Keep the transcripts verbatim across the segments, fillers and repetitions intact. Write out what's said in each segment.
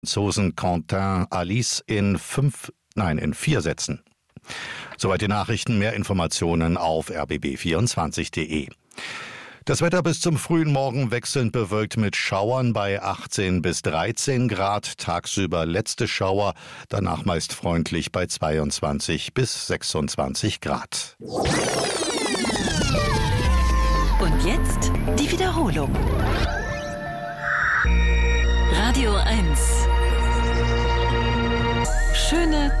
Franzosen Quentin Alice in fünf, nein, in vier Sätzen. Soweit die Nachrichten, mehr Informationen auf r b b vierundzwanzig punkt d e. Das Wetter bis zum frühen Morgen wechselnd bewölkt mit Schauern bei achtzehn bis dreizehn Grad. Tagsüber letzte Schauer, danach meist freundlich bei zweiundzwanzig bis sechsundzwanzig Grad. Und jetzt die Wiederholung. Radio eins. Schöne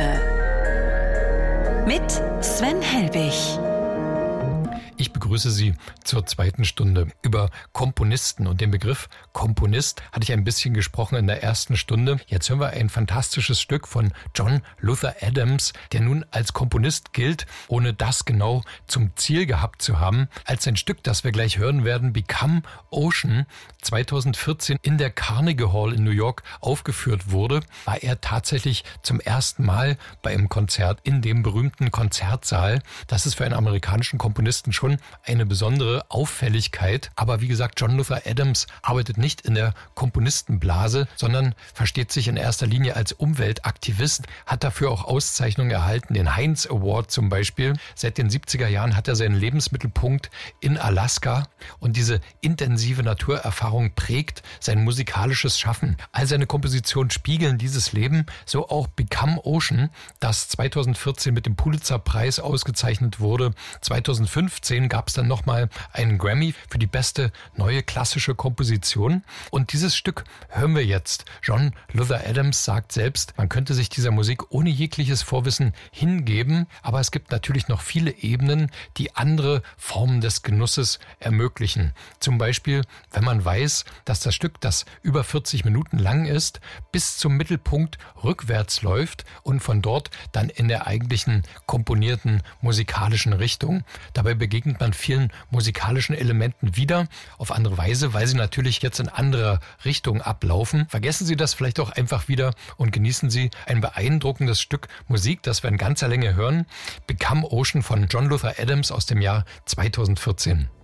Töne. Mit Sven Helbig. Ich begrüße Sie zur zweiten Stunde. Über Komponisten und den Begriff Komponist hatte ich ein bisschen gesprochen in der ersten Stunde. Jetzt hören wir ein fantastisches Stück von John Luther Adams, der nun als Komponist gilt, ohne das genau zum Ziel gehabt zu haben. Als ein Stück, das wir gleich hören werden, Become Ocean, zweitausendvierzehn in der Carnegie Hall in New York aufgeführt wurde, war er tatsächlich zum ersten Mal bei einem Konzert in dem berühmten Konzertsaal. Das ist für einen amerikanischen Komponisten schon eine besondere Auffälligkeit. Aber wie gesagt, John Luther Adams arbeitet nicht in der Komponistenblase, sondern versteht sich in erster Linie als Umweltaktivist, hat dafür auch Auszeichnungen erhalten, den Heinz Award zum Beispiel. Seit den siebziger Jahren hat er seinen Lebensmittelpunkt in Alaska und diese intensive Naturerfahrung prägt sein musikalisches Schaffen. All seine Kompositionen spiegeln dieses Leben, so auch Become Ocean, das zweitausendvierzehn mit dem Pulitzer-Preis ausgezeichnet wurde. zweitausendfünfzehn gab es dann nochmal einen Grammy für die beste neue klassische Komposition. Und dieses Stück hören wir jetzt. John Luther Adams sagt selbst, man könnte sich dieser Musik ohne jegliches Vorwissen hingeben, aber es gibt natürlich noch viele Ebenen, die andere Formen des Genusses ermöglichen. Zum Beispiel, wenn man weiß, dass das Stück, das über vierzig Minuten lang ist, bis zum Mittelpunkt rückwärts läuft und von dort dann in der eigentlichen komponierten musikalischen Richtung. Dabei begegnet man vielen musikalischen Elementen wieder, auf andere Weise, weil sie natürlich jetzt in anderer Richtung ablaufen. Vergessen Sie das vielleicht auch einfach wieder und genießen Sie ein beeindruckendes Stück Musik, das wir in ganzer Länge hören. Become Ocean von John Luther Adams aus dem Jahr zweitausendvierzehn.